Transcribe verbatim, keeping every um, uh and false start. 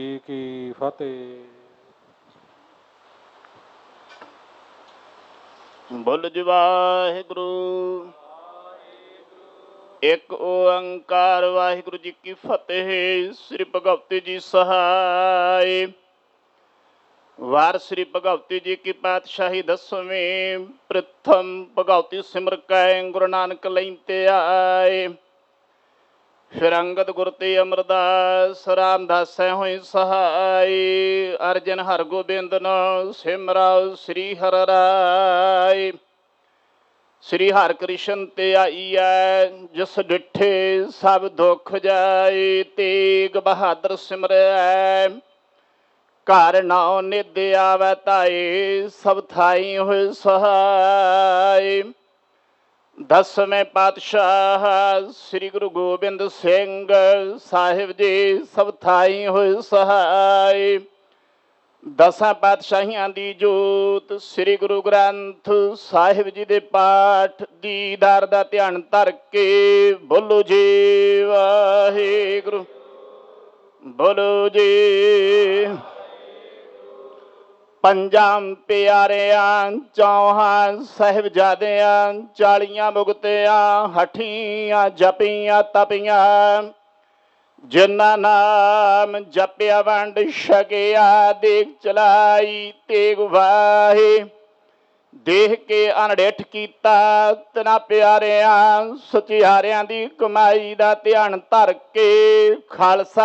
ਜੀ ਕੀ ਫਤਿਹ। ਬੁੱਲ ਜੀ ਵਾਹਿਗੁਰੂ। ਇੱਕ ਓੰਕਾਰ ਵਾਹਿਗੁਰੂ ਜੀ ਕੀ ਫਤਿਹ। ਸ੍ਰੀ ਭਗਵਤੀ ਜੀ ਸਹਾਇ। ਵਾਰ ਸ੍ਰੀ ਭਗਵਤੀ ਜੀ ਕੀ ਪਾਤਸ਼ਾਹੀ ਦਸਵੇਂ। ਪ੍ਰਥਮ ਭਗਵਤੀ ਸਿਮਰ ਕੈ ਗੁਰੂ ਨਾਨਕ ਲੈਂਤੇ ਆਏ। ਫਿਰ ਅੰਗਦ ਗੁਰ ਤੇ ਅਮਰਦਾਸ ਰਾਮਦਾਸੈ ਹੋਈ ਸਹਾਈ। ਅਰਜਨ ਹਰਗੋਬਿੰਦ ਨ ਸਿਮਰਉ ਸ੍ਰੀ ਹਰਿ ਰਾਇ। ਸ੍ਰੀ ਹਰਿ ਕ੍ਰਿਸ਼ਨ ਤੇ ਆਈਐ ਜਿਸ ਡਿਠੇ ਸਭ ਦੁਖ ਜਾਏ। ਤੇਗ ਬਹਾਦਰ ਸਿਮਰੈ ਘਰ ਨਾਉ ਨਿਧ ਆਵੈ ਤਾਏ। ਸਭ ਥਾਈ ਹੋਏ ਸਹਾਈ। ਦਸਵੇਂ ਪਾਤਸ਼ਾਹ ਸ੍ਰੀ ਗੁਰੂ ਗੋਬਿੰਦ ਸਿੰਘ ਸਾਹਿਬ ਜੀ ਸਭ ਥਾਈ ਹੋਏ ਸਹਾਈ। ਦਸਾਂ ਪਾਤਸ਼ਾਹੀਆਂ ਦੀ ਜੋਤ ਸ੍ਰੀ ਗੁਰੂ ਗ੍ਰੰਥ ਸਾਹਿਬ ਜੀ ਦੇ ਪਾਠ ਦੀਦਾਰ ਦਾ ਧਿਆਨ ਧਰ ਕੇ ਬੋਲੋ ਜੀ ਵਾਹਿਗੁਰੂ। ਬੋਲੋ ਜੀ। ਪੰਜਾਂ ਪਿਆਰਿਆਂ ਚੌਹਾਂ ਸਾਹਿਬਜ਼ਾਦਿਆਂ ਚਾਲੀਆਂ ਮੁਕਤਿਆਂ ਹਠੀਆਂ ਜਪੀਆਂ ਤਪੀਆਂ। ਜਿਨ੍ਹਾਂ ਨਾਮ ਜਪਿਆ ਵੰਡ ਛਕਿਆ ਦੇਖ ਚਲਾਈ ਤੇਗ ਵਾਹੇ। ਦੇਖ ਕੇ ਅਣਡਿੱਠ ਕੀਤਾ ਤਿਨਾਂ ਪਿਆਰਿਆਂ ਸਚਿਆਰਿਆਂ ਦੀ ਕਮਾਈ ਦਾ ਧਿਆਨ ਧਰ ਕੇ ਖਾਲਸਾ